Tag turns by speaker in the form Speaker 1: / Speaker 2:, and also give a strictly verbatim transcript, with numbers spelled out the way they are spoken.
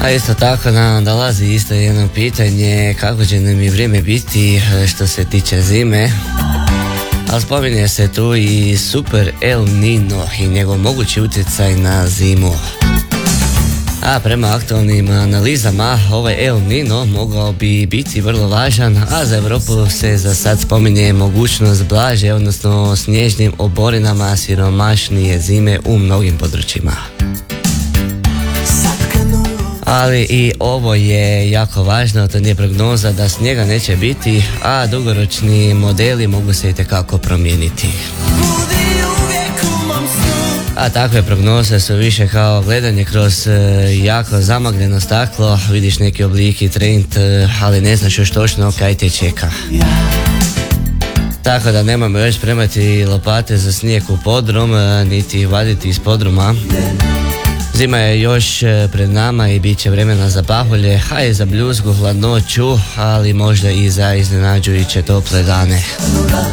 Speaker 1: A isto tako nam dolazi isto jedno pitanje kako će nam i vrijeme biti što se tiče zime. Ali spominje se tu i super El Nino i njegov mogući utjecaj na zimu. A prema aktualnim analizama ovaj El Nino mogao bi biti vrlo važan, a za Europu se za sad spominje mogućnost blaže, odnosno snježnim oborinama siromašnije zime u mnogim područjima. Ali i ovo je jako važno, to nije prognoza da snijega neće biti, a dugoročni modeli mogu se itekako promijeniti. A takve prognoze su više kao gledanje kroz jako zamagljeno staklo, vidiš neki oblik i trend, ali ne znaš još točno kaj te čeka. Tako da nemojmo još spremati lopate za snijeg u podrum, niti vaditi iz podruma. Zima je još pred nama i bit će vremena za pahulje, a i za bljuzgu, hladnoću, ali možda i za iznenađujuće tople dane.